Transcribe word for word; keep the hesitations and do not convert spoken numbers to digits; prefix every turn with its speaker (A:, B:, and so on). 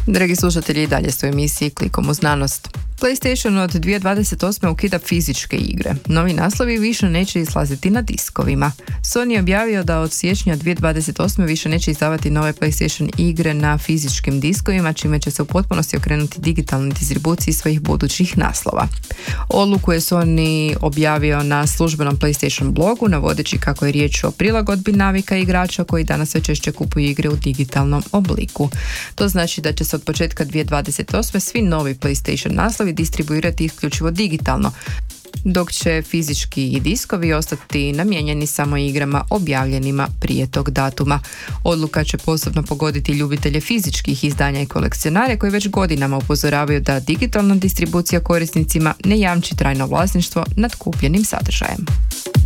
A: Dragi slušatelji, i dalje ste u emisiji Klikom u znanost. PlayStation od dvije tisuće dvadeset osme ukida fizičke igre. Novi naslovi više neće izlaziti na diskovima. Sony je objavio da od siječnja dvije tisuće dvadeset osme više neće izdavati nove PlayStation igre na fizičkim diskovima, čime će se u potpunosti okrenuti digitalnoj distribuciji svojih budućih naslova. Odluku je Sony objavio na službenom PlayStation blogu, navodeći kako je riječ o prilagodbi navika igrača koji danas sve češće kupuju igre u digitalnom obliku. To znači da će se od početka dvije tisuće dvadeset osme svi novi PlayStation naslovi distribuirati isključivo digitalno, dok će fizički i diskovi ostati namijenjeni samo igrama objavljenima prije tog datuma. Odluka će posebno pogoditi ljubitelje fizičkih izdanja i kolekcionare koji već godinama upozoravaju da digitalna distribucija korisnicima ne jamči trajno vlasništvo nad kupljenim sadržajem.